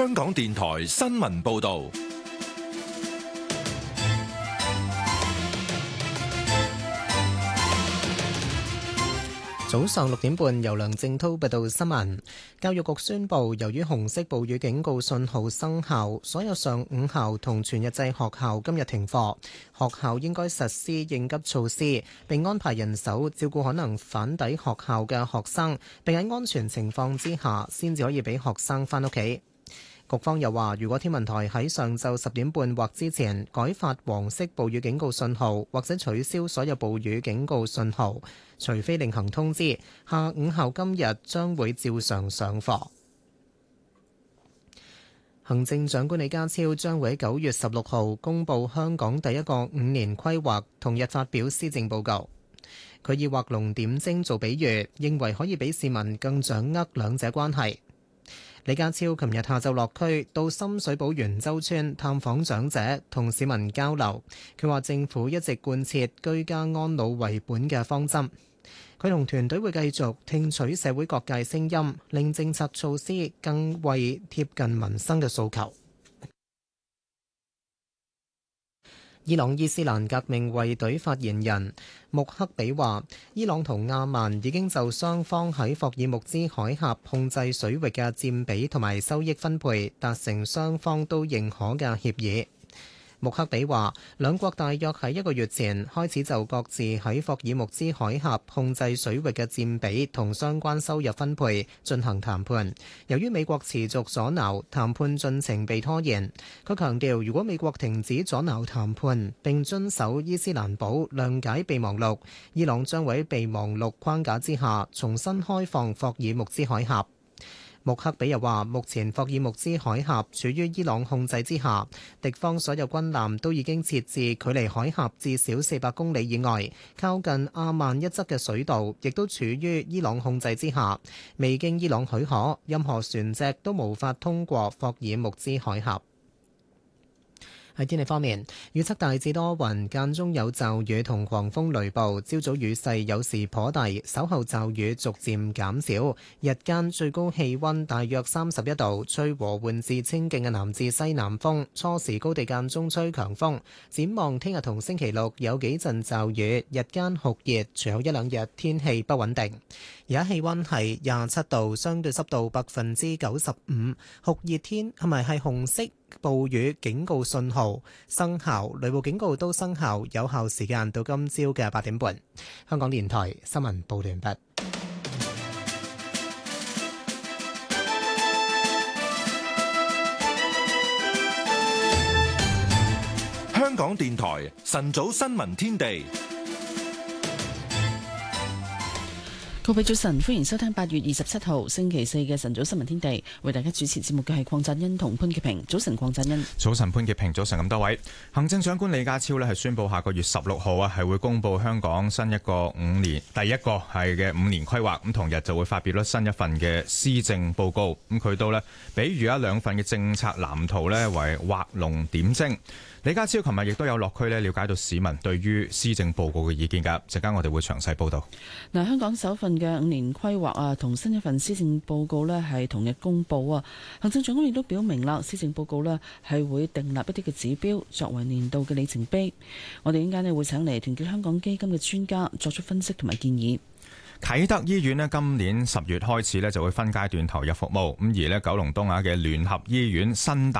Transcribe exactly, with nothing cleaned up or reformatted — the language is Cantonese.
香港電台新聞報道。 早上六點半，由梁正滔報道新聞。教育局宣布，由於紅色暴雨警告信號生效，所有上午校同全日制學校今日停課。學校應該實施應急措施，並安排人手照顧可能返抵學校嘅學生，並喺安全情況之下，先至可以俾學生返屋企。局方又話，如果天文台喺上晝十點半或之前改發黃色暴雨警告信號，或者取消所有暴雨警告信號，除非另行通知，下午校今日將會照常上課。行政長官李家超將會喺九月十六號公布香港第一個五年規劃，同日發表施政報告。佢以畫龍點睛做比喻，認為可以俾市民更掌握兩者關係。李家超琴日下晝落區到深水埗元洲村探訪長者，同市民交流。佢話政府一直貫徹居家安老為本嘅方針。佢同團隊會繼續聽取社會各界聲音，令政策措施更為貼近民生嘅訴求。伊朗伊斯蘭革命衛隊發言人穆克比話，伊朗同阿曼已經就雙方喺霍爾木茲海峽控制水域嘅佔比同埋收益分配達成雙方都認可嘅協議。穆克比話，兩國大約喺一個月前開始就各自喺霍爾木茲海峽控制水域嘅佔比同相關收入分配進行談判。由於美國持續阻撓，談判進程被拖延。佢強調，如果美國停止阻撓談判並遵守伊斯蘭堡諒解備忘錄，伊朗將會喺備忘錄框架之下重新開放霍爾木茲海峽。穆克比又話，目前霍爾木茲海峽處於伊朗控制之下，敵方所有軍艦都已經設置距離海峽至少四百公里以外，靠近阿曼一側嘅水道亦都處於伊朗控制之下，未經伊朗許可，任何船隻都無法通過霍爾木茲海峽。喺天氣方面，預測大致多雲，間中有驟雨同狂風雷暴，朝早雨勢有時頗大，稍後驟雨逐漸減少。日間最高氣溫大約三十一度，吹和緩至清勁嘅南至西南風，初時高地間中吹強風。展望聽日同星期六有幾陣驟雨，日間酷熱，隨後一兩日天氣不穩定。而家氣溫係廿七度，相對濕度百分之九十五，酷熱天係咪係紅色暴雨警告信號生效，雷暴警告都生效，有效時間到今朝嘅八點半。香港電台新聞報道完畢。 香港電台晨早新聞天地。 各位早晨，歡迎收聽八月二十七號星期四嘅晨早新聞天地，為大家主持節目嘅係鄺振欣同潘潔平。早晨，鄺振欣。 早晨，潘潔平。早晨咁多位。行政長官李家超呢係宣布下個月十六號啊係會公布香港新一個五年第一個係嘅五年規劃，咁同日就會發表咗新一份嘅施政報告。咁佢都呢比喻一兩份嘅政策藍圖呢為畫龍點睛。李家超琴日亦都有落區呢了解到市民對於施政報告嘅意見㗎，陣間我哋會詳細報道。 嗱，香港首份嘅五年規劃啊，同新一份施政報告呢係同日公佈啊。行政長官亦都表明啦，施政報告呢係會訂立一啲嘅指標，作為年度嘅里程碑。我哋陣間呢會請嚟團結香港基金嘅專家作出分析同埋建議。 啟德醫院呢今年十月開始呢就會分階段投入服務，咁而呢九龍東亞嘅聯合醫院新大